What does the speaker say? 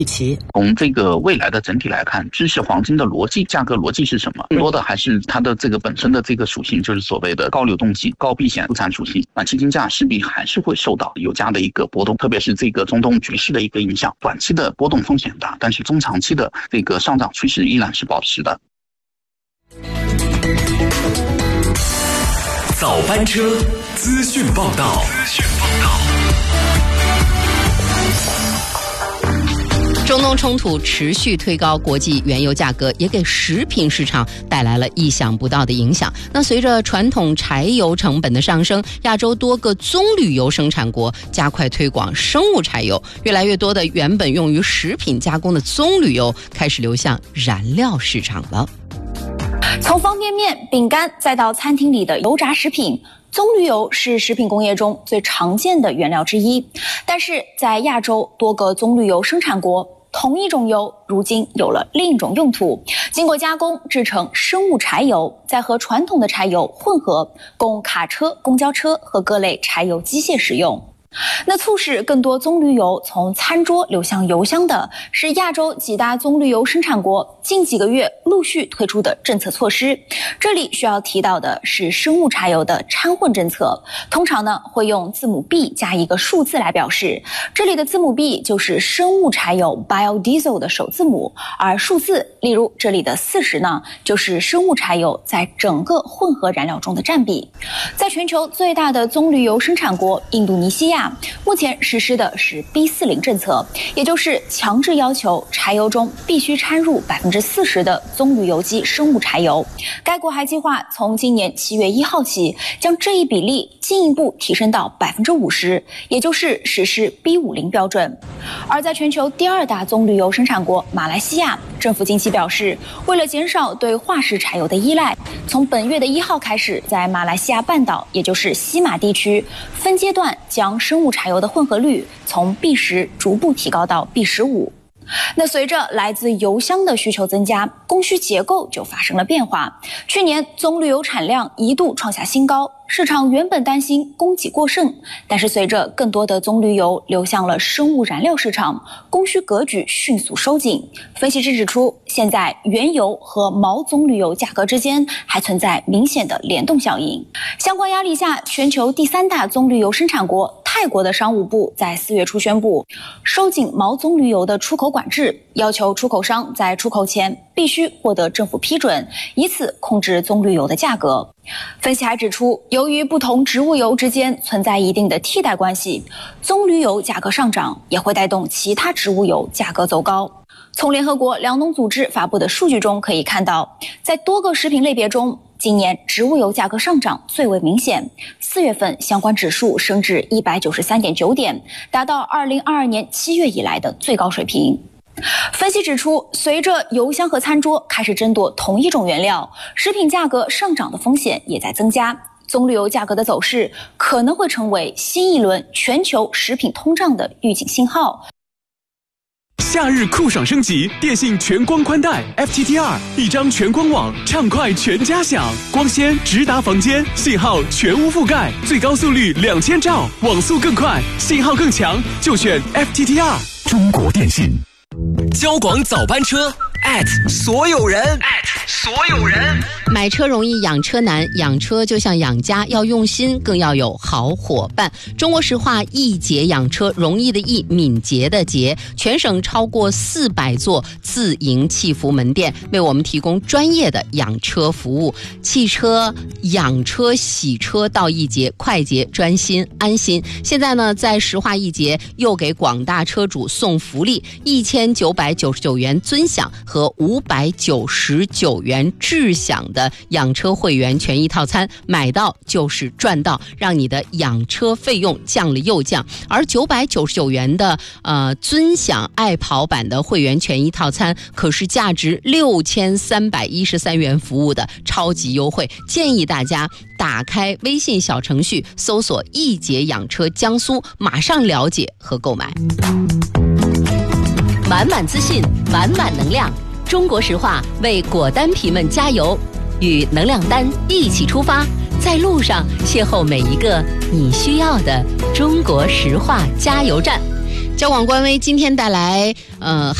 从这个未来的整体来看，知识黄金的逻辑价格逻辑是什么？更多的还是它的这个本身的这个属性，就是所谓的高流动性、高避险资产属性。短期金价势必还是会受到油价的一个波动，特别是这个中东局势的一个影响。短期的波动风险大，但是中长期的这个上涨趋势依然是保持的。 早班车，资讯报道。 中东冲突持续推高国际原油价格，也给食品市场带来了意想不到的影响。那随着传统柴油成本的上升，亚洲多个棕榈油生产国加快推广生物柴油，越来越多的原本用于食品加工的棕榈油开始流向燃料市场了。 从方便面、饼干再到餐厅里的油炸食品，棕榈油是食品工业中最常见的原料之一。但是在亚洲多个棕榈油生产国，同一种油如今有了另一种用途，经过加工制成生物柴油，再和传统的柴油混合，供卡车、公交车和各类柴油机械使用。那促使更多棕榈油从餐桌流向油箱的是亚洲几大棕榈油生产国近几个月陆续推出的政策措施。这里需要提到的是生物柴油的掺混政策，通常呢会用字母 B 加一个数字来表示，这里的字母 B 就是生物柴油 biodiesel 的首字母，而数字例如这里的40呢，就是生物柴油在整个混合燃料中的占比。在全球最大的棕榈油生产国印度尼西亚，目前实施的是 B40 政策，也就是强制要求柴油中必须掺入40%的棕榈油基生物柴油。该国还计划从今年7月1号起，将这一比例进一步提升到50%，也就是实施 B50 标准。而在全球第2大棕榈油生产国马来西亚，政府近期表示，为了减少对化石柴油的依赖，从本月的1号开始，在马来西亚半岛，也就是西马地区，分阶段将生物柴油的混合率从 B10 逐步提高到 B15。那随着来自油箱的需求增加，供需结构就发生了变化。去年棕榈油产量一度创下新高，市场原本担心供给过剩，但是随着更多的棕榈油流向了生物燃料市场，供需格局迅速收紧。分析师指出，现在原油和毛棕榈油价格之间还存在明显的联动效应。相关压力下，全球第3大棕榈油生产国泰国的商务部在4月初宣布，收紧毛棕榈油的出口管制，要求出口商在出口前必须获得政府批准，以此控制棕榈油的价格。分析还指出，由于不同植物油之间存在一定的替代关系，棕榈油价格上涨也会带动其他植物油价格走高。从联合国粮农组织发布的数据中可以看到，在多个食品类别中，今年植物油价格上涨最为明显，4月份相关指数升至 193.9 点，达到2022年7月以来的最高水平。分析指出，随着油箱和餐桌开始争夺同一种原料，食品价格上涨的风险也在增加。棕榈油价格的走势可能会成为新一轮全球食品通胀的预警信号。 夏日酷爽升级，电信全光宽带 FTTR， 一张全光网，畅快全家享，光纤直达房间，信号全无覆盖，最高速率2000兆，网速更快，信号更强，就选 FTTR。中国电信。交广早班车所有人买车容易养车难，养车就像养家，要用心更要有好伙伴。中国石化易捷养车，容易的易，敏捷的捷，全省超过400座自营汽服门店，为我们提供专业的养车服务。汽车养车洗车到易捷，快捷专心安心。现在呢，在石化易捷又给广大车主送福利，1999元尊享和599元智享的养车会员权益套餐，买到就是赚到，让你的养车费用降了又降。而999元的尊享爱跑版的会员权益套餐，可是价值6313元服务的超级优惠，建议大家打开微信小程序，搜索易捷养车江苏，马上了解和购买。满满资讯，满满能量。中国石化为果丹皮们加油，与能量丹一起出发，在路上邂逅每一个你需要的中国石化加油站。 交广官微今天带来